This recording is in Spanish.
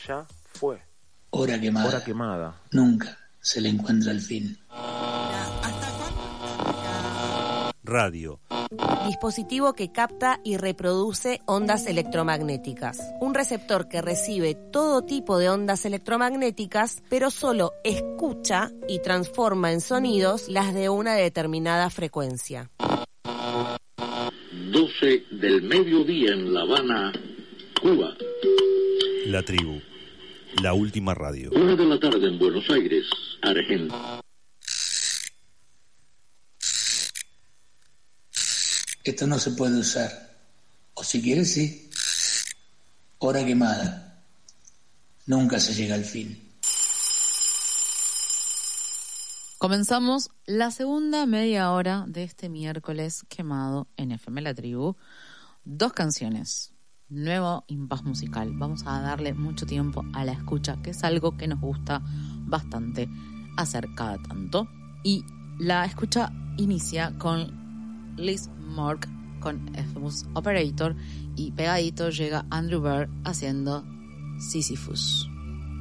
ya fue. Hora quemada. Hora quemada. Nunca se le encuentra el fin. Radio. Dispositivo que capta y reproduce ondas electromagnéticas. Un receptor que recibe todo tipo de ondas electromagnéticas, pero solo escucha y transforma en sonidos las de una determinada frecuencia. 12 del mediodía en La Habana, Cuba. La Tribu. La última radio. 1 de la tarde en Buenos Aires, Argentina. Esto no se puede usar. O si quieres, sí. Hora quemada. Nunca se llega al fin. Comenzamos la segunda media hora de este miércoles quemado en FM La Tribu. 2 canciones. Nuevo impas musical. Vamos a darle mucho tiempo a la escucha, que es algo que nos gusta bastante hacer cada tanto. Y la escucha inicia con Liz Mork con Smooth Operator y pegadito llega Andrew Bird haciendo Sisyphus.